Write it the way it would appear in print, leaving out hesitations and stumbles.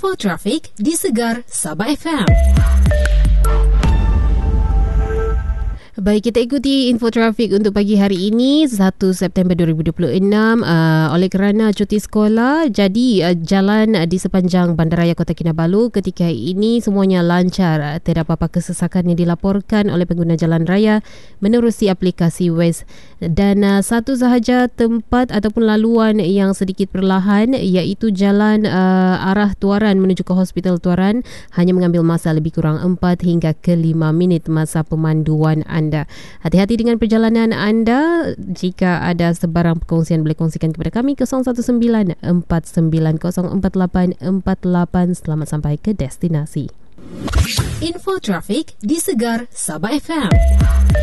Info trafik di Segar Sabah FM. Baik, kita ikuti info trafik untuk pagi hari ini 1 September 2026. Oleh kerana cuti sekolah, jadi jalan di sepanjang Bandaraya Kota Kinabalu ketika ini semuanya lancar. Tidak apa-apa kesesakan yang dilaporkan oleh pengguna jalan raya menerusi aplikasi Waze. Dan satu sahaja tempat ataupun laluan yang sedikit perlahan, iaitu jalan arah Tuaran menuju ke Hospital Tuaran, hanya mengambil masa lebih kurang 4 hingga ke 5 minit masa pemanduan anda. Hati-hati dengan perjalanan anda. Jika ada sebarang perkongsian, boleh kongsikan kepada kami 0194904848. Selamat sampai ke destinasi. Info trafik di Segar Sabah FM.